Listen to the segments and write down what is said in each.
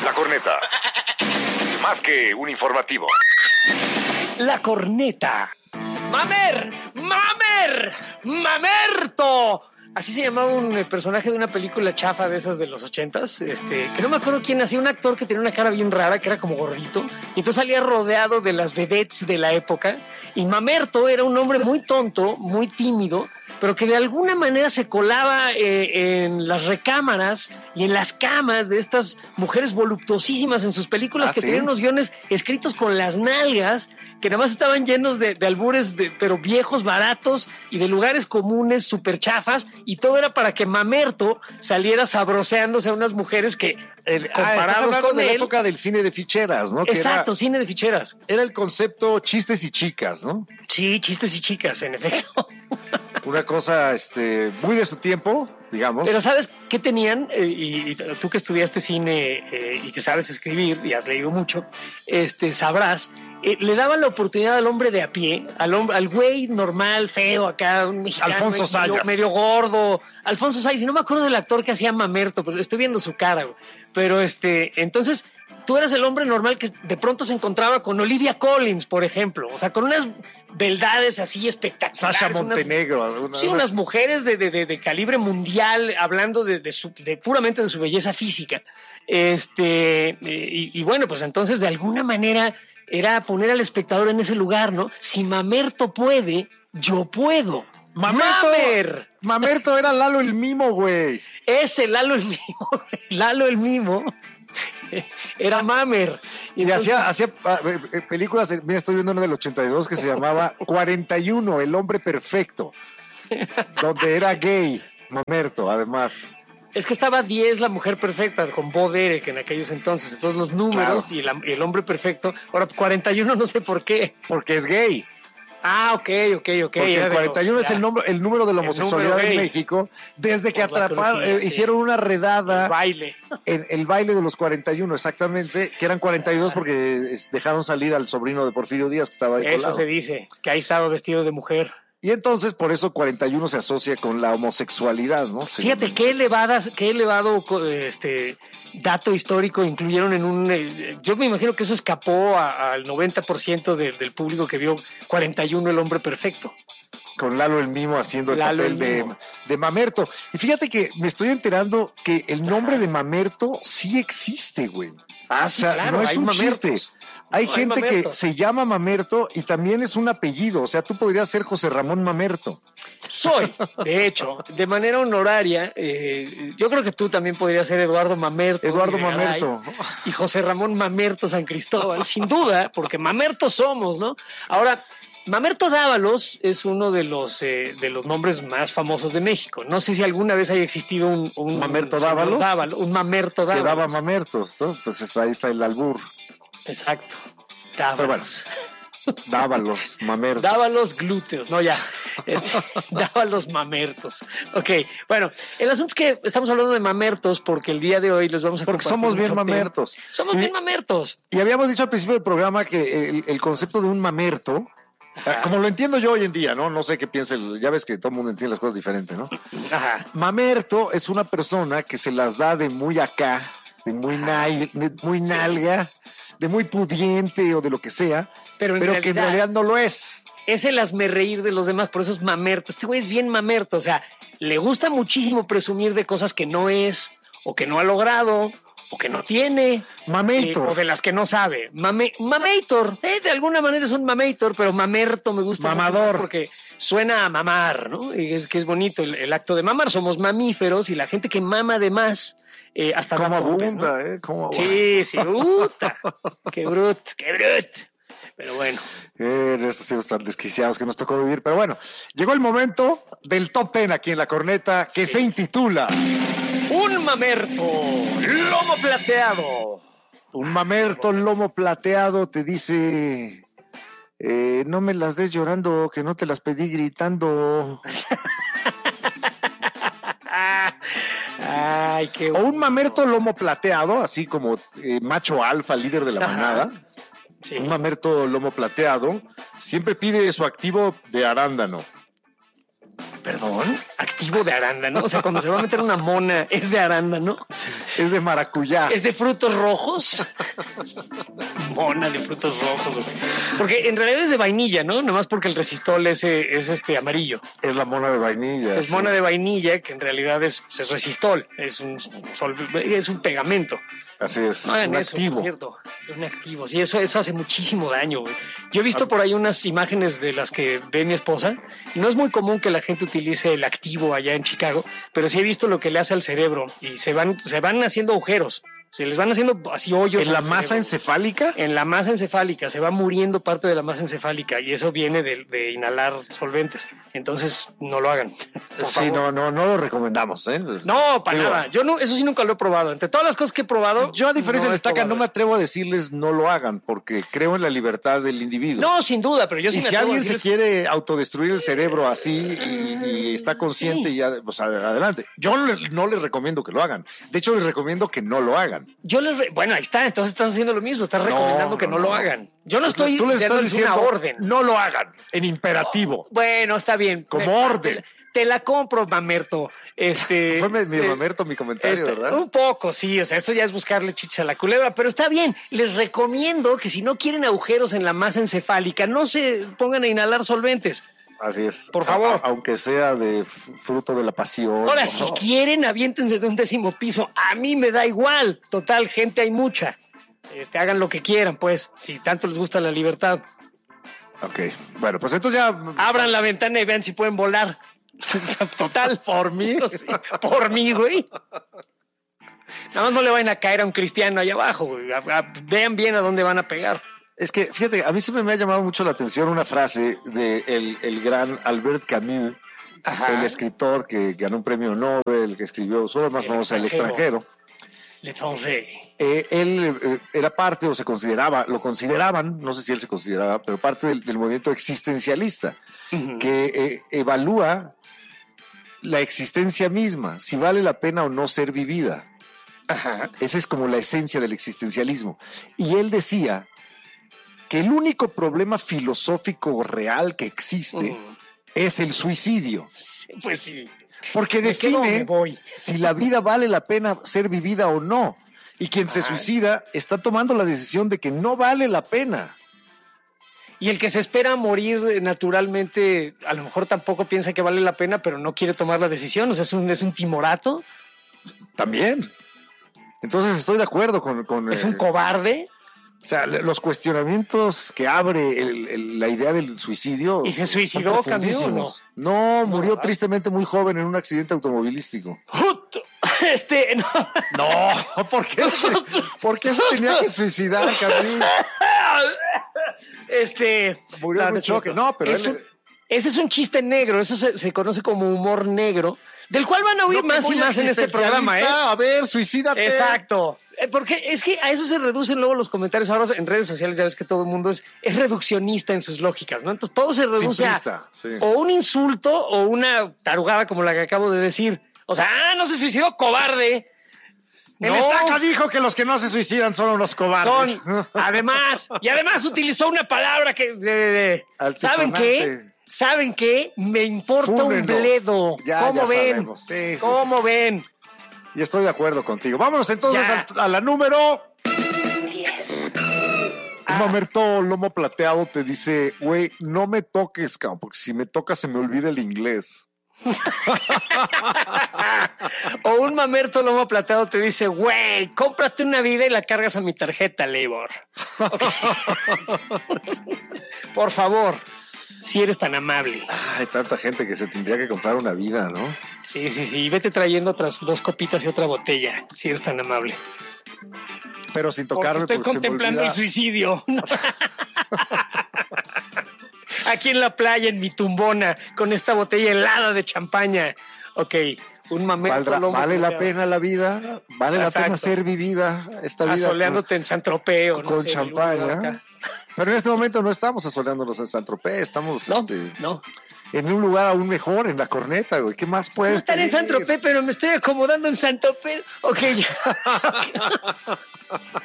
La Corneta. Más que un informativo. La Corneta. ¡Mamer! ¡Mamer! ¡Mamerto! Así se llamaba un personaje de una película chafa de esas de los 80s, que no me acuerdo quién hacía, un actor que tenía una cara bien rara, que era como gordito, y entonces salía rodeado de las vedettes de la época, y Mamerto era un hombre muy tonto, muy tímido, pero que de alguna manera se colaba en las recámaras y en las camas de estas mujeres voluptuosísimas en sus películas que tenían unos guiones escritos con las nalgas, que nada más estaban llenos de albures, pero viejos, baratos y de lugares comunes, súper chafas, y todo era para que Mamerto saliera sabroseándose a unas mujeres que, comparados con de él... la época del cine de ficheras, ¿no? Exacto, cine de ficheras. Era el concepto chistes y chicas, ¿no? Sí, chistes y chicas, en efecto. Una cosa muy de su tiempo, digamos. Pero ¿sabes qué tenían? Y tú que estudiaste cine y que sabes escribir y has leído mucho, sabrás, le daban la oportunidad al hombre de a pie, al güey normal, feo, acá, un mexicano. Alfonso Sayas. Medio gordo. Alfonso Sayas, y no me acuerdo del actor que hacía Mamerto, pero estoy viendo su cara, güey. Pero entonces... Tú eras el hombre normal que de pronto se encontraba con Olivia Collins, por ejemplo. O sea, con unas beldades así espectaculares. Sasha Montenegro. Unas mujeres de calibre mundial, hablando puramente de su belleza física. Y bueno, pues entonces de alguna manera era poner al espectador en ese lugar, ¿no? Si Mamerto puede, yo puedo. Mamerto era Lalo el Mimo, güey. Ese Lalo el Mimo, Lalo el Mimo. Era Mamer. Y entonces... hacía películas, mira, estoy viendo una del 82 que se llamaba 41, el hombre perfecto, donde era gay, Mamerto, además. Es que estaba 10, la mujer perfecta, con Bo Derek en aquellos entonces, todos los números, claro. Y el hombre perfecto. Ahora 41 no sé por qué. Porque es gay. Ah, ok. Porque el 41 es el número de la homosexualidad en México, desde que hicieron una redada. El baile. El baile de los 41, exactamente, que eran 42 porque dejaron salir al sobrino de Porfirio Díaz, que estaba ahí Eso colado. se dice, que ahí estaba vestido de mujer. Y entonces por eso 41 se asocia con la homosexualidad, ¿no? Fíjate qué elevado dato histórico incluyeron en un... yo me imagino que eso escapó al 90% del público que vio 41, el hombre perfecto. Con Lalo el Mimo haciendo el papel de Mamerto. Y fíjate que me estoy enterando que el nombre de Mamerto sí existe, güey. Ah, sí, claro, no es un chiste. Hay gente que se llama Mamerto y también es un apellido. O sea, tú podrías ser José Ramón Mamerto. Soy, de hecho, de manera honoraria. Yo creo que tú también podrías ser Eduardo Mamerto. Eduardo Mamerto. Y José Ramón Mamerto San Cristóbal, sin duda, porque Mamerto somos, ¿no? Ahora, Mamerto Dávalos es uno de los nombres más famosos de México. No sé si alguna vez haya existido un Mamerto Dávalos. Un Mamerto Dávalos. Que daba mamertos, ¿no? Entonces ahí está el albur. Exacto. Dávalos. Dávalos, mamertos. Dávalos glúteos, no ya. Dávalos mamertos. Ok, bueno, el asunto es que estamos hablando de mamertos porque el día de hoy les vamos a porque somos bien mamertos. Somos bien mamertos. Y habíamos dicho al principio del programa que el concepto de un mamerto, como lo entiendo yo hoy en día, ¿no? No sé qué piensa, ya ves que todo el mundo entiende las cosas diferentes, ¿no? Ajá. Mamerto es una persona que se las da de muy acá, de muy nalga, de muy pudiente o de lo que sea, pero que en realidad no lo es. Es el hazmerreír de los demás, por eso es mamerto. Este güey es bien mamerto, o sea, le gusta muchísimo presumir de cosas que no es, o que no ha logrado, o que no tiene. Mamator. O de las que no sabe. Mamator. De alguna manera es un mamator, pero mamerto me gusta Mamador. mucho porque suena a mamar, ¿no? Y es que es bonito el acto de mamar. Somos mamíferos y la gente que mama de más hasta como da golpes, abunda, ¿no? Como abunda. Sí, puta. Qué brut. Pero bueno. Estos tiempos tan desquiciados que nos tocó vivir. Pero bueno, llegó el momento del Top 10 aquí en La Corneta, que se intitula Un mamerto lomo plateado. Un mamerto lomo plateado te dice: no me las des llorando, que no te las pedí gritando. Ay, qué o un mamerto lomo plateado, así como macho alfa, líder de la manada. Sí. Un mamerto lomo plateado siempre pide su activo de arándano. Perdón, activo de arándano. O sea, cuando se va a meter una mona, es de arándano. Es de maracuyá. Es de frutos rojos. Mona de frutos rojos. Güey. Porque en realidad es de vainilla, ¿no? Nomás porque el resistol es amarillo. Es la mona de vainilla. Es mona de vainilla, que en realidad es resistol. Es un pegamento. Así es, no hagan eso, activo. Cierto, un activo. Sí, eso hace muchísimo daño. Güey. Yo he visto por ahí unas imágenes de las que ve mi esposa y no es muy común que la gente utilice el activo allá en Chicago, pero sí he visto lo que le hace al cerebro y se van haciendo agujeros. Se les van haciendo así hoyos. ¿En la masa encefálica? En la masa encefálica. Se va muriendo parte de la masa encefálica y eso viene de inhalar solventes. Entonces, no lo hagan. Sí, no lo recomendamos, ¿eh? No, para nada. Yo no, eso sí nunca lo he probado. Entre todas las cosas que he probado. Yo, a diferencia de Estaca, no me atrevo a decirles no lo hagan porque creo en la libertad del individuo. No, sin duda, pero yo sí me atrevo. Y si alguien se quiere autodestruir el cerebro así y está consciente, ya, pues adelante. Yo no les recomiendo que lo hagan. De hecho, les recomiendo que no lo hagan. Bueno, ahí está, entonces estás haciendo lo mismo, estás recomendando que no lo hagan. Yo no estoy tú les estás diciendo una orden. No lo hagan, en imperativo. Bueno, está bien. Como orden. Te la compro, mamerto. Fue medio mamerto mi comentario, ¿verdad? Un poco, sí, o sea, eso ya es buscarle chicha a la culebra, pero está bien. Les recomiendo que si no quieren agujeros en la masa encefálica, no se pongan a inhalar solventes. Así es. Por favor. Aunque sea de fruto de la pasión. Ahora, si quieren, aviéntense de un 10º piso. A mí me da igual. Total, gente hay mucha. Hagan lo que quieran, pues, si tanto les gusta la libertad. Ok, bueno, pues entonces ya... Abran la ventana y vean si pueden volar. Total. ¿Por mí? Sí, por mí, güey. Nada más no le vayan a caer a un cristiano allá abajo, güey. Vean bien a dónde van a pegar. Es que, fíjate, a mí siempre me ha llamado mucho la atención una frase de el gran Albert Camus, el escritor que ganó un premio Nobel, que escribió su obra más famosa, El extranjero. L'étranger. Él era parte, o lo consideraban, no sé si él se consideraba, pero parte del movimiento existencialista, que evalúa la existencia misma, si vale la pena o no ser vivida. Esa es como la esencia del existencialismo. Y él decía que el único problema filosófico real que existe es el suicidio. Pues sí. Porque define si la vida vale la pena ser vivida o no. Y quien se suicida está tomando la decisión de que no vale la pena. Y el que se espera morir naturalmente, a lo mejor tampoco piensa que vale la pena, pero no quiere tomar la decisión. O sea, es un timorato. También. Entonces estoy de acuerdo con ¿Es un cobarde? O sea, los cuestionamientos que abre la idea del suicidio. ¿Y se suicidó, Camus, o no? No, murió tristemente muy joven en un accidente automovilístico. No, ¿por qué se tenía que suicidar, Camus? Murió en un choque. No, pero ese es un chiste negro, eso se conoce como humor negro, del cual van a oír más y más en este programa, ¿eh? A ver, suicídate. Exacto. Porque es que a eso se reducen luego los comentarios. Ahora en redes sociales ya ves que todo el mundo es reduccionista en sus lógicas, ¿no? Entonces todo se reduce a o un insulto o una tarugada como la que acabo de decir. O sea, no se suicidó, cobarde. El Estaca dijo que los que no se suicidan son unos cobardes. Además utilizó una palabra que... ¿Saben qué? Me importa un bledo. ¿Cómo ven? ¿Cómo ven? Y estoy de acuerdo contigo. Vámonos entonces a la número 10. Un mamerto lomo plateado te dice, güey, no me toques, cabrón, porque si me tocas se me olvida el inglés. O un mamerto lomo plateado te dice, güey, cómprate una vida y la cargas a mi tarjeta, Labor. Okay. Por favor. Si eres tan amable. Hay tanta gente que se tendría que comprar una vida, ¿no? Sí. Vete trayendo otras 2 copitas y otra botella, si eres tan amable. Pero sin tocarme. Estoy contemplando el suicidio. Aquí en la playa, en mi tumbona, con esta botella helada de champaña. Ok, un mamerto. ¿Vale la pena la vida? ¿Vale la pena ser vivida? Esta vida asoleándote en Saint-Tropez. Con champaña. Pero en este momento no estamos asoleándonos en Saint-Tropez, estamos en un lugar aún mejor, en la corneta, güey. ¿Qué más puedes estar pedir? En Saint-Tropez, pero me estoy acomodando en Saint-Tropez. Ok, ya.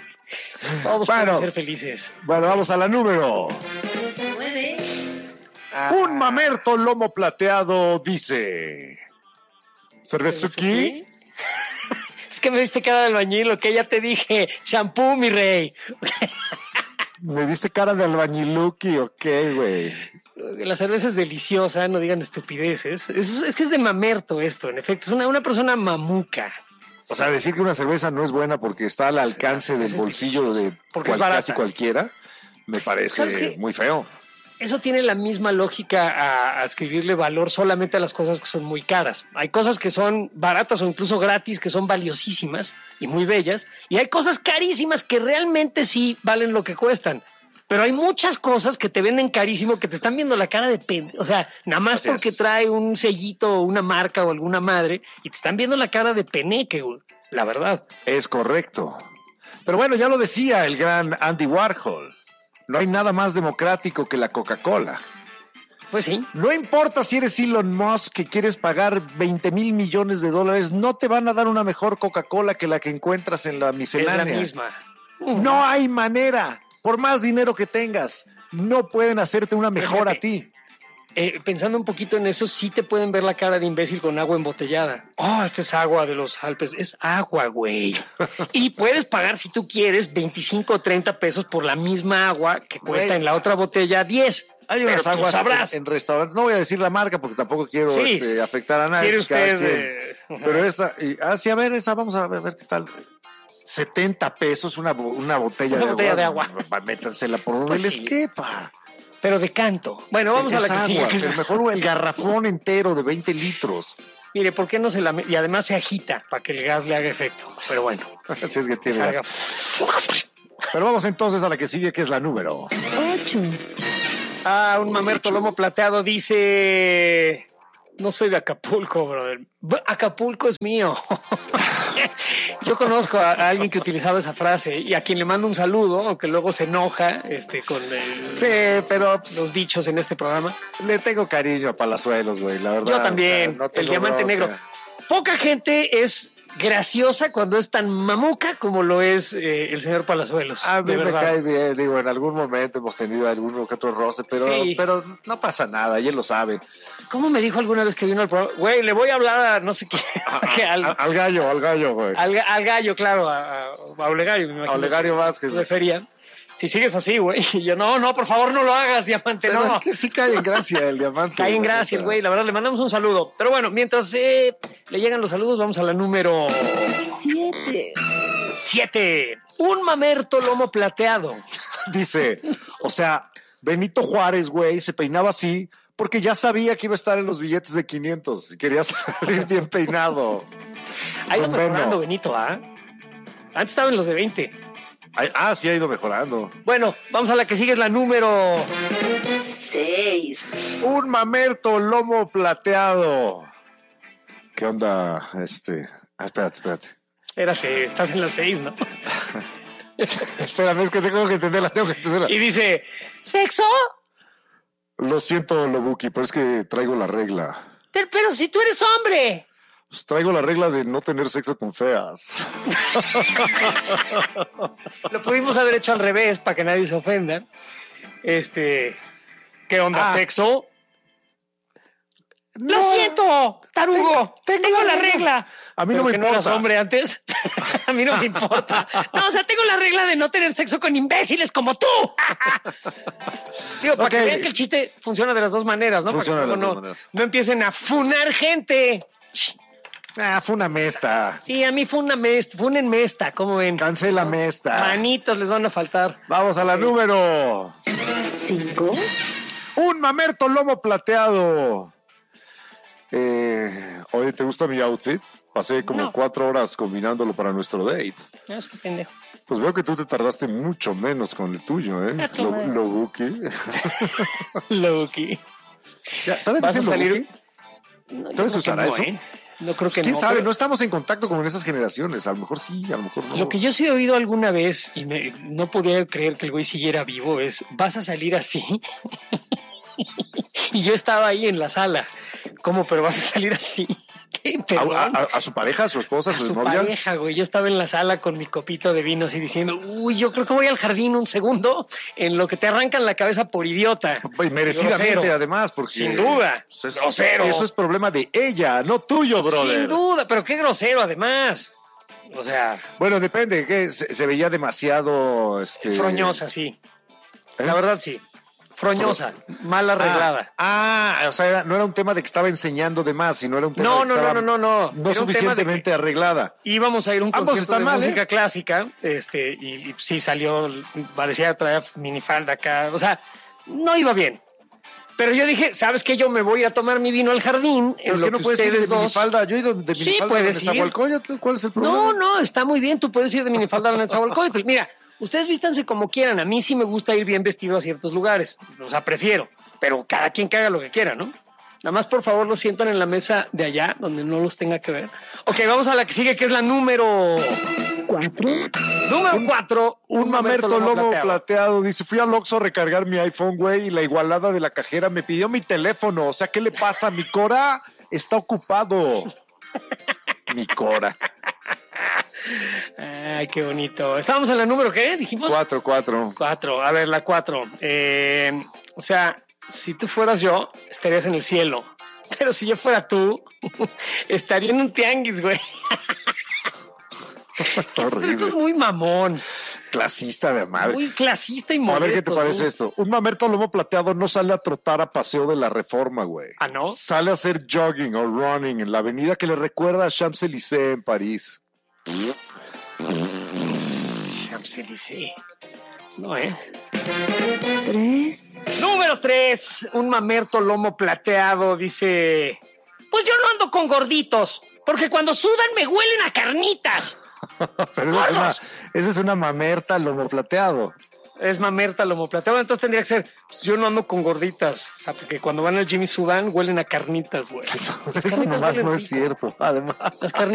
Todos pueden ser felices. Bueno, vamos a la número 9. Un mamerto lomo plateado dice... ¿Cervezuki? Es que me viste cara de albañil, ok, ya te dije. Shampoo, mi rey. ¿Me viste cara de albañiluki? Ok, güey. La cerveza es deliciosa, no digan estupideces. Es que es de mamerto esto, en efecto. Es una persona mamuca. O sea, decir que una cerveza no es buena porque está al alcance del bolsillo de casi cualquiera, me parece muy feo. Eso tiene la misma lógica a escribirle valor solamente a las cosas que son muy caras. Hay cosas que son baratas o incluso gratis, que son valiosísimas y muy bellas. Y hay cosas carísimas que realmente sí valen lo que cuestan. Pero hay muchas cosas que te venden carísimo, que te están viendo la cara de o sea, nada más porque trae un sellito o una marca o alguna madre y te están viendo la cara de peneque, la verdad. Es correcto. Pero bueno, ya lo decía el gran Andy Warhol. No hay nada más democrático que la Coca-Cola. Pues sí. No importa si eres Elon Musk que quieres pagar 20,000 millones de dólares, no te van a dar una mejor Coca-Cola que la que encuentras en la miscelánea. Es la misma. No hay manera. Por más dinero que tengas, no pueden hacerte una mejor a ti. Pensando un poquito en eso, sí te pueden ver la cara de imbécil con agua embotellada. Oh, esta es agua de los Alpes. Es agua, güey. Y puedes pagar, si tú quieres, 25 o 30 pesos por la misma agua que cuesta en la otra botella 10. Hay unas aguas en restaurantes. No voy a decir la marca porque tampoco quiero afectar a nadie. ¿Quiere usted? Pero esta... sí, a ver, esa vamos a ver qué tal. 70 pesos una botella de agua. Métansela por donde les quepa. Pero de canto. Bueno, vamos a la que sigue. Mejor el garrafón entero de 20 litros. Mire, ¿por qué no se la... Y además se agita para que el gas le haga efecto. Pero bueno. Así es que tiene gas. Pero vamos entonces a la que sigue, que es la número 8. Un mamerto lomo plateado dice... No soy de Acapulco, brother. Acapulco es mío. Yo conozco a alguien que utilizaba esa frase y a quien le mando un saludo, aunque luego se enoja con pero los dichos en este programa. Le tengo cariño a Palazuelos, güey, la verdad. Yo también, o sea, el diamante negro. Poca gente es graciosa cuando es tan mamuca como lo es el señor Palazuelos. A mí me cae bien, digo, en algún momento hemos tenido algún que otro roce, pero no pasa nada, y él lo sabe. ¿Cómo me dijo alguna vez que vino al programa? Güey, le voy a hablar a no sé quién. Al gallo, güey. Al gallo, claro, a Olegario. Me imagino, a Olegario Vázquez. Referían. Si sigues así, güey. Y yo, no, por favor, no lo hagas, diamante, pero no. Es que sí cae en gracia el diamante. Cae en gracia el güey, la verdad, le mandamos un saludo. Pero bueno, mientras le llegan los saludos, vamos a la número 7. Un mamerto lomo plateado. Dice, o sea, Benito Juárez, güey, se peinaba así porque ya sabía que iba a estar en los billetes de 500 y quería salir bien peinado. Ha ido mejorando Benito, ¿ah? Antes estaba en los de 20. Sí ha ido mejorando. Bueno, vamos a la que sigue, es la número 6. Un mamerto lomo plateado. ¿Qué onda? Espérate. Espérate, estás en las 6, ¿no? Espérame, es que tengo que entenderla. Y dice, ¿sexo? Lo siento, Lobuki, pero es que traigo la regla. Pero si tú eres hombre. Pues traigo la regla de no tener sexo con feas. Lo pudimos haber hecho al revés para que nadie se ofenda. ¿Qué onda, sexo? No. Lo siento, tarugo. Tengo la regla. A mí no me importa. ¿No eras hombre antes? A mí no me importa. No, o sea, tengo la regla de no tener sexo con imbéciles como tú. Digo, para que vean que el chiste funciona de las dos maneras, ¿no? Funciona de las dos maneras. No empiecen a funar gente. Fue una mesta. Sí, a mí fue una mesta. Fúnenme esta, ¿cómo ven? Cancela mesta. Manitos les van a faltar. Vamos a la número 5. Un mamerto lomo plateado. Oye, ¿te gusta mi outfit? Pasé como 4 horas combinándolo para nuestro date. No, es que pendejo. Pues veo que tú te tardaste mucho menos con el tuyo, ¿eh? Lobuki. Lobuki. ¿Todavía ¿Vas a salir? ¿Todavía se usará eso? No creo que ¿Quién sabe? No estamos en contacto con esas generaciones. A lo mejor sí, a lo mejor no. Lo que yo sí he oído alguna vez y no podía creer que el güey siguiera vivo es, ¿vas a salir así? Y yo estaba ahí en la sala. ¿Cómo? ¿Pero vas a salir así? ¿Qué? Perdón. ¿A su pareja, a su esposa, a A su su novia? pareja, güey. Yo estaba en la sala con mi copito de vino así diciendo, uy, yo creo que voy al jardín un segundo en lo que te arrancan la cabeza por idiota. Y merecidamente, Grosero. además, porque... Sin duda. Pues Grosero. eso es problema de ella, no tuyo, brother. Sin duda, pero qué grosero además. O sea, Bueno, depende, que se veía demasiado... froñosa, sí. ¿Eh? La verdad, sí. Froñosa, mal arreglada. O sea, no era un tema de que estaba enseñando de más, sino era un tema de que estaba No. no Era un tema suficientemente de arreglada. íbamos a ir a un Ambos concierto están de mal, música clásica, y sí salió, parecía traer minifalda acá, o sea, no iba bien. Pero yo dije, ¿sabes qué? Yo me voy a tomar mi vino al jardín, ¿Pero en lo qué no que puedes ir de ustedes dos... minifalda? Yo he ido de Sí, minifalda puedes en ir. Nezahualcóyotl. ¿Cuál es el problema? No, está muy bien, tú puedes ir de minifalda a Nezahualcóyotl. Mira, ustedes vístanse como quieran, a mí sí me gusta ir bien vestido a ciertos lugares, o sea, prefiero, pero cada quien que haga lo que quiera, ¿no? Nada más, por favor, los sientan en la mesa de allá, donde no los tenga que ver. Ok, vamos a la que sigue, que es la número 4, Número 4. Un mamerto lomo plateado. Dice, fui al Oxxo a recargar mi iPhone, güey, y la igualada de la cajera me pidió mi teléfono. O sea, ¿qué le pasa? Mi Cora está ocupado. Mi Cora. Ay, qué bonito. Estábamos en la número, ¿qué? Dijimos. 4. 4. A ver, la 4. O sea, si tú fueras yo, estarías en el cielo. Pero si yo fuera tú, estaría en un tianguis, güey. Está horrible. Esto es muy mamón. Clasista de madre. Muy clasista y A molesto. ver qué te parece esto. Un mamerto lomo plateado no sale a trotar a Paseo de la Reforma, güey. ¿Ah, no? Sale a hacer jogging o running en la avenida que le recuerda a Champs-Élysées en París. Champs-Élysées. No, ¿eh? 3, Número 3. Un mamerto lomo plateado dice: pues yo no ando con gorditos, porque cuando sudan me huelen a carnitas. Pero esa es una mamerta lomo plateado. Es mamerta lomo plateado, entonces tendría que ser, pues yo no ando con gorditas, o sea, porque cuando van al Jimmy Sudan huelen a carnitas, güey. Eso nomás no es cierto, además. Las carnitas